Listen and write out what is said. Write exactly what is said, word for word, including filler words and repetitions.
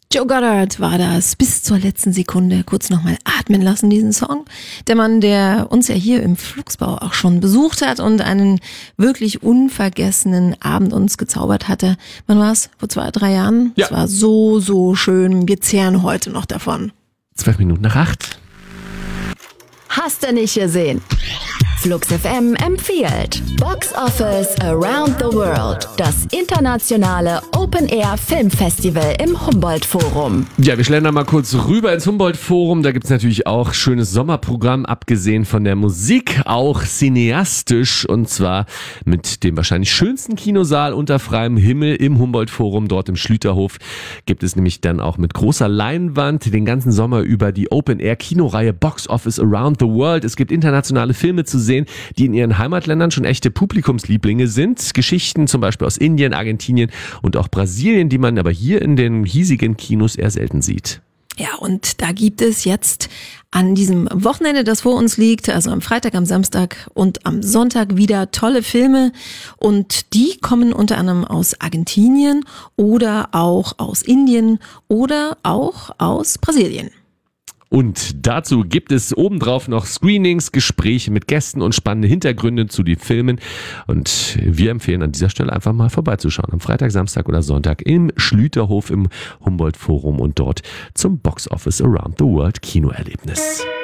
Joe Goddard war das, bis zur letzten Sekunde kurz nochmal atmen lassen, diesen Song. Der Mann, der uns ja hier im Flugsbau auch schon besucht hat und einen wirklich unvergessenen Abend uns gezaubert hatte. Wann war's? Vor zwei, drei Jahren? Ja. Es war so, so schön. Wir zehren heute noch davon. Zwölf Minuten nach acht. Hast du nicht gesehen? Flux F M empfiehlt Box Office Around the World, das internationale Open-Air-Filmfestival im Humboldt-Forum. Ja, wir schlendern mal kurz rüber ins Humboldt-Forum. Da gibt's natürlich auch schönes Sommerprogramm, abgesehen von der Musik, auch cineastisch. Und zwar mit dem wahrscheinlich schönsten Kinosaal unter freiem Himmel im Humboldt-Forum, dort im Schlüterhof. Gibt es nämlich dann auch mit großer Leinwand den ganzen Sommer über die Open-Air-Kinoreihe Box Office Around the World. Es gibt internationale Filme zu sehen, die in ihren Heimatländern schon echte Publikumslieblinge sind. Geschichten zum Beispiel aus Indien, Argentinien und auch Brasilien, die man aber hier in den hiesigen Kinos eher selten sieht. Ja, und da gibt es jetzt an diesem Wochenende, das vor uns liegt, also am Freitag, am Samstag und am Sonntag wieder tolle Filme. Und die kommen unter anderem aus Argentinien oder auch aus Indien oder auch aus Brasilien. Und dazu gibt es obendrauf noch Screenings, Gespräche mit Gästen und spannende Hintergründe zu den Filmen. Und wir empfehlen an dieser Stelle einfach mal vorbeizuschauen. Am Freitag, Samstag oder Sonntag im Schlüterhof im Humboldt-Forum und dort zum Box Office Around the World Kinoerlebnis.